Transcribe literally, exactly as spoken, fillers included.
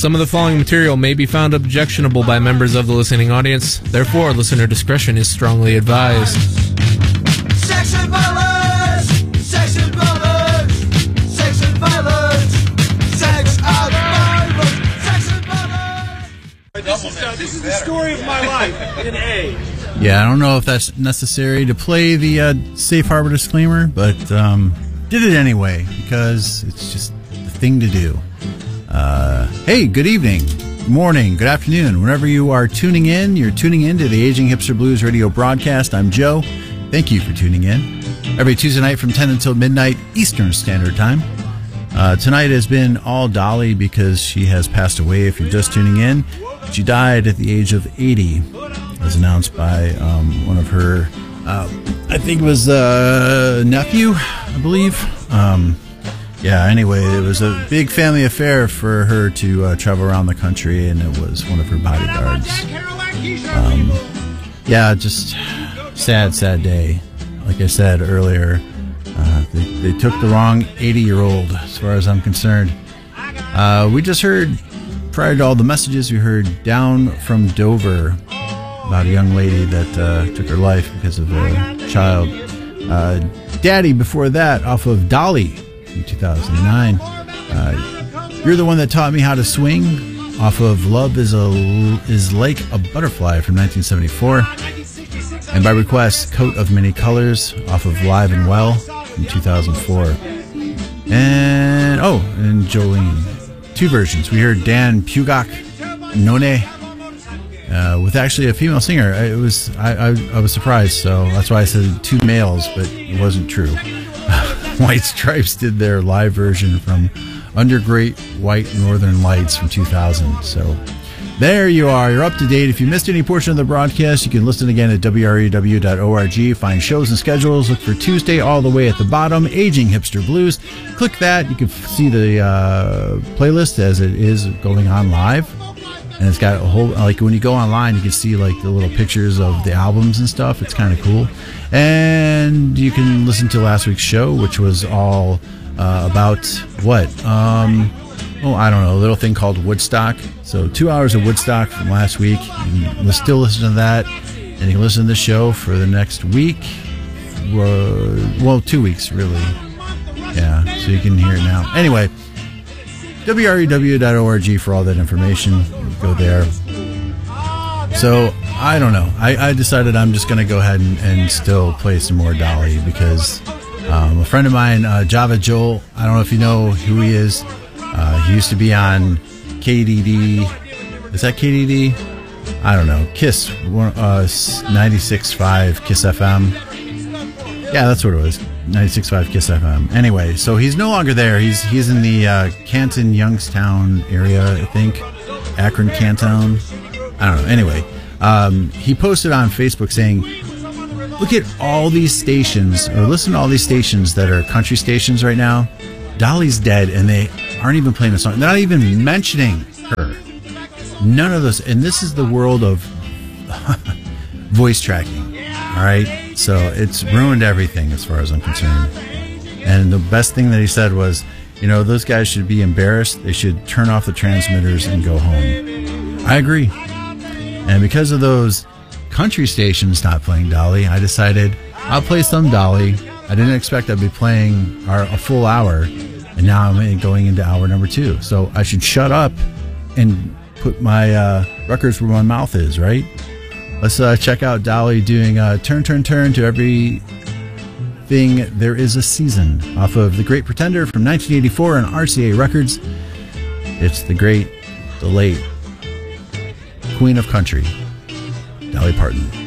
Some of the following material may be found objectionable by members of the listening audience. Therefore, listener discretion is strongly advised. Sexual violence! Sexual violence! Sexual violence! Sex out violence! Sexual violence! This is, uh, this is the story of my life in A. Yeah, I don't know if that's necessary to play the uh, safe harbor disclaimer, but um, did it anyway because it's just the thing to do. Uh, hey, good evening, good morning, good afternoon. Whenever you are tuning in, you're tuning in to the Aging Hipster Blues radio broadcast. I'm Joe. Thank you for tuning in. Every Tuesday night from ten until midnight Eastern Standard Time. Uh, tonight has been all Dolly because she has passed away. If you're just tuning in, she died at the age of eighty, as announced by um, one of her, uh, I think it was uh, nephew, I believe. Um, yeah, anyway, it was a big family affair for her to uh, travel around the country, and it was one of her bodyguards. Um, yeah, just sad, sad day. Like I said earlier, uh, they, they took the wrong eighty-year-old, as far as I'm concerned. Uh, we just heard, prior to all the messages, we heard Down from Dover, about a young lady that uh, took her life because of a child. Uh, Daddy, before that, off of Dolly in two thousand nine. Uh, You're the One That Taught Me How to Swing, off of Love is a is Like a Butterfly from nineteen seventy-four. And by request, Coat of Many Colors, off of Live and Well from two thousand four. And, oh, and Jolene. Two versions. We heard Dan Pugach, None, Uh, with actually a female singer. It was I, I, I was surprised, so that's why I said two males, but it wasn't true. White Stripes did their live version from Under Great White Northern Lights from two thousand. So there you are. You're up to date. If you missed any portion of the broadcast, you can listen again at W R E W dot org. Find shows and schedules. Look for Tuesday all the way at the bottom, Aging Hipster Blues. Click that. You can see the uh, playlist as it is going on live. And it's got a whole, like when you go online, you can see like the little pictures of the albums and stuff. It's kind of cool. And you can listen to last week's show, which was all uh, about what? Um, oh, I don't know, a little thing called Woodstock. So two hours of Woodstock from last week. And let's still listen to that. And you can listen to the show for the next week. Uh, well, two weeks, really. Yeah, so you can hear it now. Anyway, W R E W dot org for all that information. Go there. So, I don't know. I, I decided I'm just going to go ahead and, and still play some more Dolly because um, a friend of mine, uh, Java Joel, I don't know if you know who he is. Uh, he used to be on K D D. Is that K D D? I don't know. KISS, uh, ninety-six point five KISS F M. Yeah, that's what it was. ninety-six point five KISS F M. Anyway, so he's no longer there. He's he's in the uh, Canton, Youngstown area, I think. Akron, Canton. I don't know. Anyway, um, he posted on Facebook saying, look at all these stations, or listen to all these stations that are country stations right now. Dolly's dead, and they aren't even playing a song. They're not even mentioning her. None of those. And this is the world of voice tracking. All right? So it's ruined everything as far as I'm concerned. And the best thing that he said was, you know, those guys should be embarrassed. They should turn off the transmitters and go home. I agree. And because of those country stations not playing Dolly, I decided I'll play some Dolly. I didn't expect I'd be playing our, a full hour, and now I'm going into hour number two. So I should shut up and put my uh, records where my mouth is, right? Let's uh, check out Dolly doing uh, Turn, Turn, Turn to Every... Thing There Is a Season off of The Great Pretender from nineteen eighty-four on R C A Records. It's the great, the late Queen of Country, Dolly Parton.